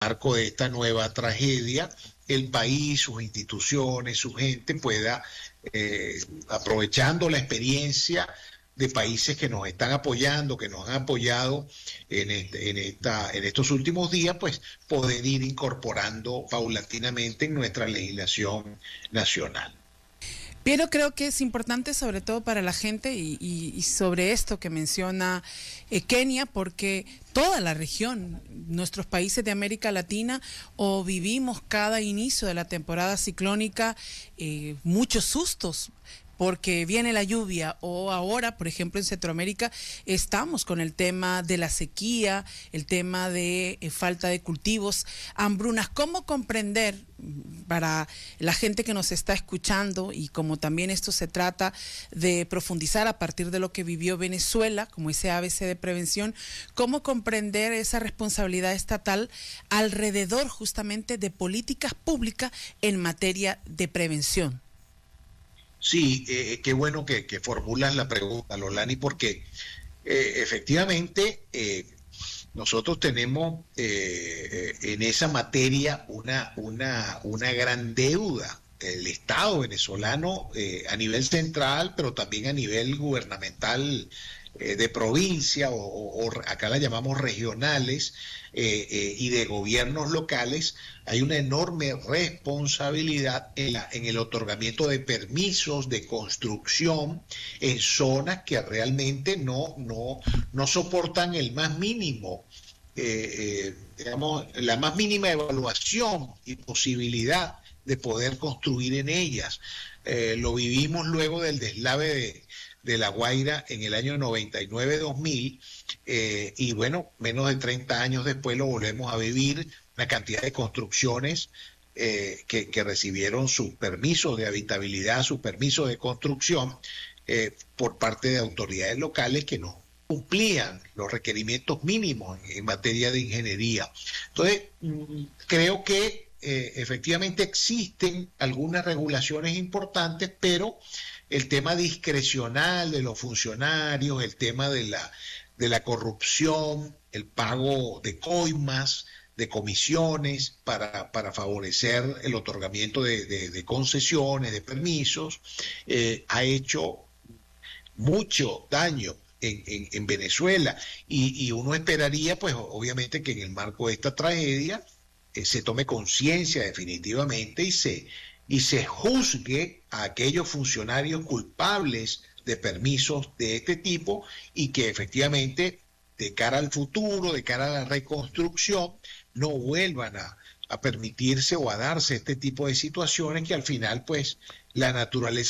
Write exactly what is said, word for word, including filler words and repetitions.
marco de esta nueva tragedia, el país, sus instituciones, su gente pueda, eh, aprovechando la experiencia de países que nos están apoyando, que nos han apoyado en, este, en, esta, en estos últimos días, pues poder ir incorporando paulatinamente en nuestra legislación nacional. Pero creo que es importante sobre todo para la gente y, y, y sobre esto que menciona eh, Kenia, porque toda la región, nuestros países de América Latina, o vivimos cada inicio de la temporada ciclónica eh, muchos sustos, porque viene la lluvia, o ahora, por ejemplo, en Centroamérica estamos con el tema de la sequía, el tema de eh, falta de cultivos, hambrunas. ¿Cómo comprender para la gente que nos está escuchando, y como también esto se trata de profundizar a partir de lo que vivió Venezuela, como ese A B C de prevención, cómo comprender esa responsabilidad estatal alrededor justamente de políticas públicas en materia de prevención? Sí, eh, qué bueno que, que formulas la pregunta, Lolani, porque eh, efectivamente eh, nosotros tenemos eh, en esa materia una, una, una gran deuda. El Estado venezolano eh, a nivel central, pero también a nivel gubernamental eh, de provincia, o, o, o acá la llamamos regionales, eh, eh, y de gobiernos locales, hay una enorme responsabilidad en, la, en el otorgamiento de permisos de construcción en zonas que realmente no, no, no soportan el más mínimo, eh, eh, digamos, la más mínima evaluación y posibilidad de poder construir en ellas. Eh, lo vivimos luego del deslave de, de La Guaira en el año noventa y nueve dos mil, eh, y bueno, menos de treinta años después lo volvemos a vivir, una cantidad de construcciones eh, que, que recibieron sus permisos de habitabilidad, sus permisos de construcción eh, por parte de autoridades locales que no cumplían los requerimientos mínimos en, en materia de ingeniería. Entonces, mmm, creo que Eh, efectivamente existen algunas regulaciones importantes, pero el tema discrecional de los funcionarios, el tema de la, de la corrupción, el pago de coimas, de comisiones para, para favorecer el otorgamiento de, de, de concesiones, de permisos, eh, ha hecho mucho daño en, en, en Venezuela, y, y uno esperaría, pues obviamente, que en el marco de esta tragedia Eh, se tome conciencia definitivamente y se, y se juzgue a aquellos funcionarios culpables de permisos de este tipo, y que efectivamente de cara al futuro, de cara a la reconstrucción, no vuelvan a, a permitirse o a darse este tipo de situaciones que al final pues la naturaleza